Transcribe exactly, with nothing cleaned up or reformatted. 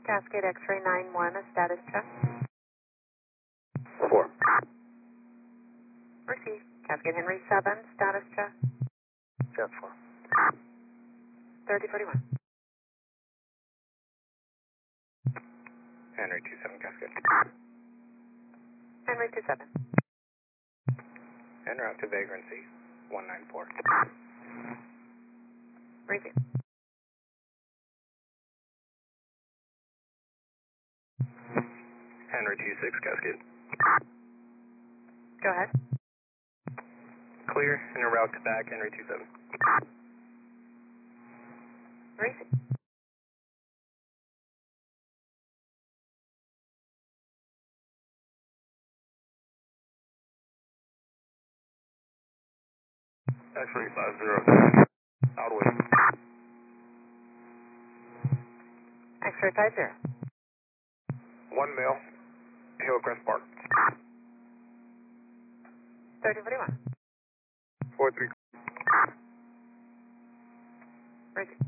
Cascade X-ray nine one, a status check. Four. Received. Cascade Henry seven, status check. Jet four. thirty forty-one. Henry two seven Cascade. Henry two seven. En route to vagrancy one nine four. Received. Henry two six Cascade. Go ahead. Clear, en route to back, Henry two seven. Received. X-ray five zero. Outway. X-ray five zero. One male, Hillcrest Park. thirty forty-one. Four three. Received.